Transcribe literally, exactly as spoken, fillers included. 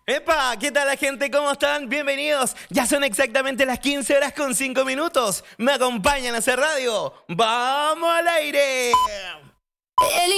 ¡Epa! ¿Qué tal la gente? ¿Cómo están? Bienvenidos. Ya son exactamente las quince horas con cinco minutos. ¿Me acompañan a hacer radio? ¡Vamos al aire! El